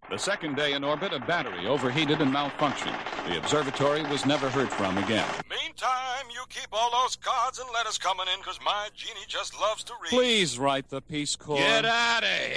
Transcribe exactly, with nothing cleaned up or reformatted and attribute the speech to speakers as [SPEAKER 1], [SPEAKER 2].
[SPEAKER 1] The second day in orbit, a battery overheated and malfunctioned. The observatory was never heard from again.
[SPEAKER 2] Meantime, you keep all those cards and letters coming in, because my genie just loves to read.
[SPEAKER 1] Please write the Peace Corps.
[SPEAKER 3] Get out of here!